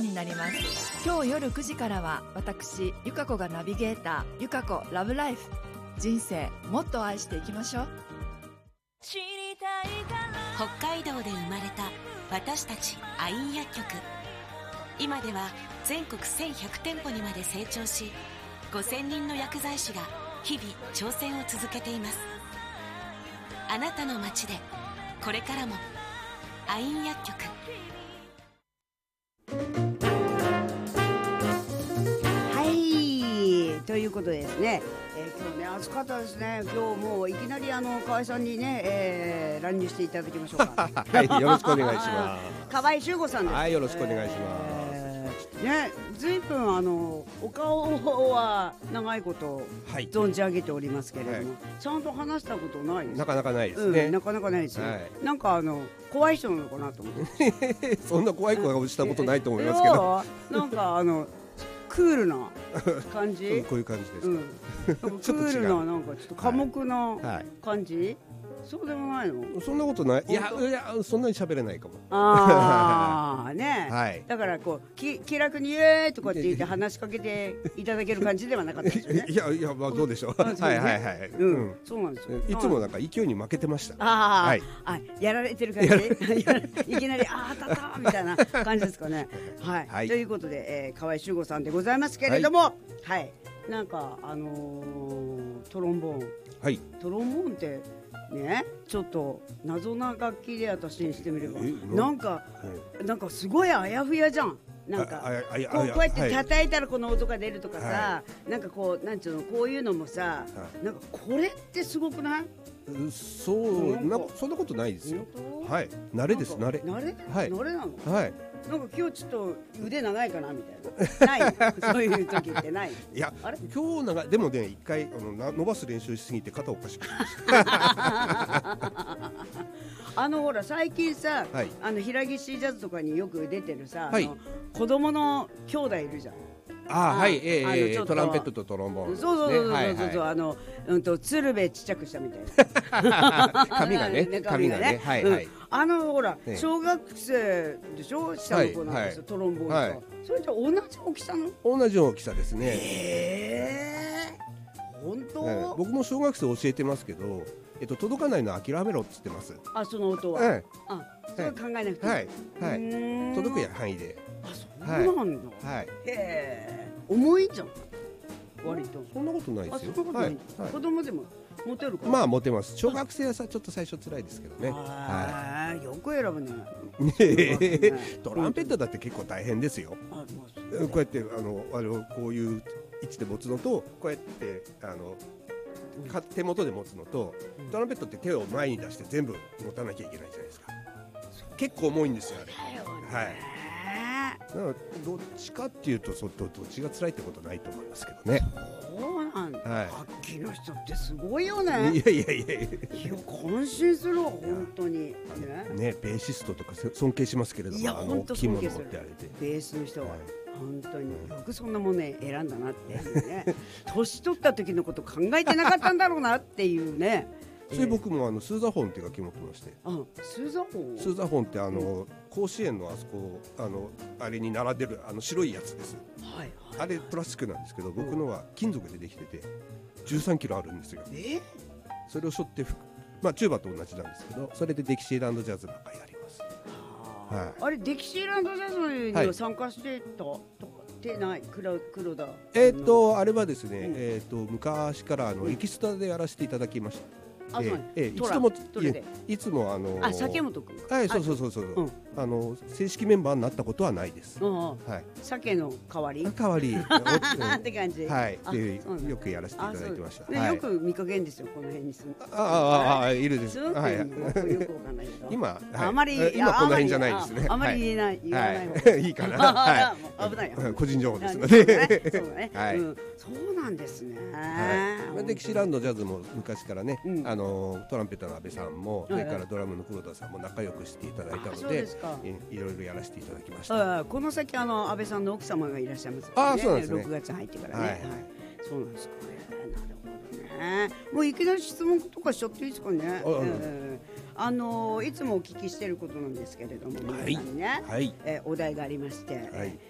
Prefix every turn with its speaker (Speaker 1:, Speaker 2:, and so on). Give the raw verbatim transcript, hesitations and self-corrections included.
Speaker 1: になります。今日夜くじからは私ゆか子がナビゲーター、ゆか子ラブライフ。人生もっと愛していきましょう。
Speaker 2: 北海道で生まれた私たちアイン薬局。今では全国せんひゃくてんぽにまで成長し、ごせんにんの薬剤師が日々挑戦を続けています。あなたの街でこれからもアイン薬局。
Speaker 3: はいということでですね、えー、今日ね暑かったですね。今日もういきなりあの河合さんにね、えー、乱入していただきましょうか。
Speaker 4: はい、よろしくお願いします。
Speaker 3: 河合修吾さんです。
Speaker 4: はい、よろしくお願いします。
Speaker 3: えー、ね、ずいぶんあのお顔は長いこと存じ上げておりますけれども、はいはい、ちゃんと話したことないです。
Speaker 4: なかなかないですね。
Speaker 3: うん、なかなかないですよ。はい、なんかあの怖い人なのかなと思って。
Speaker 4: そんな怖い子がしたことないと思いますけど。
Speaker 3: なんかあのクールな感じ。
Speaker 4: こういう感じですか。うん、
Speaker 3: なんかクールななんかちょっと寡黙な感じ。はいはい、そうでもないの？
Speaker 4: そんなことない。いやいや、そんなに喋れないかも。
Speaker 3: ああね、
Speaker 4: はい、
Speaker 3: だからこうき気楽にイエーイとかって言って話しかけていただける感じではなかったですよね。
Speaker 4: いやいや、まあどうでしょう。はいはいはい。
Speaker 3: うん、そうなんですよ。
Speaker 4: いつもなんか勢いに負けてました。
Speaker 3: ああ、はい、あ、やられてる感じ。いきなりああたたみたいな感じですかね。はい。ということで、えー、河合修吾さんでございますけれども、はい。なんかあのトロンボーン。はい。トロンボーンってね、ちょっと謎な楽器で私にしてみれば、なんかなんかすごいあやふやじゃん。なんかこうこうやって叩いたらこの音が出るとかさ、なんかこうなんちゅうの、こういうのもさ、なんかこれってすごくない？
Speaker 4: そうな、そんなことないですよ。はい、慣れです、慣れ。
Speaker 3: 慣れ？
Speaker 4: はい、
Speaker 3: 慣れなの？
Speaker 4: はい。
Speaker 3: なんか今日ちょっと腕長いかなみたいな。ない。そういう時ってない。
Speaker 4: いや、今日長い。でもね、一回あの伸ばす練習しすぎて肩おかしくなりました。
Speaker 3: あのほら最近さ、はい、あの平岸ジャズとかによく出てるさ、はい、あの子供の兄弟いるじゃん。
Speaker 4: ああ、はい、えー、えー、トランペットとトロンボーン、ね、
Speaker 3: そうそうそうそうそう、はいはい、あのうんと鶴瓶ちっちゃくしたみたいな。
Speaker 4: 髪がね、髪がね、はいはい。
Speaker 3: あのほら、ね、小学生でしょ、下の子なんですよ、はい、トロンボーンと、はい、それと同じ大きさの？
Speaker 4: 同じ大きさですね。
Speaker 3: えー、本当、
Speaker 4: はい、僕も小学生教えてますけど、えっと、届かないの諦めろって言ってます。
Speaker 3: あ、その音は、はい、あ、それは考えなくていい、
Speaker 4: はいはい、届く範囲で。
Speaker 3: あ、そうなんだ、はい、へえ、重いじゃん割と。
Speaker 4: そんなことないですよ。
Speaker 3: あ、そんなことない、はい、子供でも持てるか。
Speaker 4: まあ持てます。小学生はさちょっと最初辛いですけどね。
Speaker 3: はい、よく選ぶね。
Speaker 4: トランペットだって結構大変ですよ。こうやってあのあのこういう位置で持つのと、こうやってあの手元で持つのと、トランペットって手を前に出して全部持たなきゃいけないじゃないですか。結構重いんですよあれ。はい。だからどっちかっていうと、そどっちが辛いってことないと思いますけどね。
Speaker 3: そうなんだ。はい、楽器の人ってすごいよね。
Speaker 4: いやいやいやいや。いや
Speaker 3: 感心するわ本当に。ね、
Speaker 4: ね、ベーシストとか尊敬しますけれども、いや本当尊敬する。
Speaker 3: ベースの人は。はい、本当によくそんなもの選んだなっていうね。年取った時のこと考えてなかったんだろうなっていうね。
Speaker 4: それ僕もあのスーザフォンっていう楽器持ってまして。
Speaker 3: あ、スーザフォン。
Speaker 4: スーザフォンってあの甲子園のあそこあのあれに並んでるあの白いやつです。はい。あれプラスチックなんですけど、僕のは金属でできててじゅうさんキロあるんですよ。え？それを背負ってまあチューバと同じなんですけど、それでデキシーランドジャズなんかやります。
Speaker 3: はい。あれデキシーランドジャズには参加してたとかってない？黒黒田。
Speaker 4: えっとあれはですね、えっと昔からあのエキストラでやらせていただきました。ええ、いつもいつもあの
Speaker 3: あ、酒本君。
Speaker 4: はい、そうそうそうそう。あの正式メンバーになったことはないです。はい。
Speaker 3: 酒の代わり。
Speaker 4: 代わり。
Speaker 3: って感じ。
Speaker 4: はい。でよくやらせていただいてました。
Speaker 3: よく見かけんですよこの辺に住む。
Speaker 4: ああいるです。
Speaker 3: はい。
Speaker 4: 今
Speaker 3: あまり
Speaker 4: 今この辺じゃないですね。
Speaker 3: あまり言えない言わない方が
Speaker 4: いいかな。は
Speaker 3: い。危ない。
Speaker 4: 個人情報ですので。
Speaker 3: そうだね。はい。そうなんですね。
Speaker 4: デキシーランドジャズも昔からね、あのトランペットの阿部さんも、それからドラムの黒田さんも仲良くしていただいたので、いろいろやらせていただきました。
Speaker 3: この先あの阿部さんの奥様がいらっしゃいます。
Speaker 4: ああ、そうなんですね。
Speaker 3: ろくがつ入ってからね。はい。そうなんですかね。なるほどね。もういきなり質問とかしちゃっていいですかね。あのいつもお聞きしていることなんですけれども、皆さんにね、お題がありまして、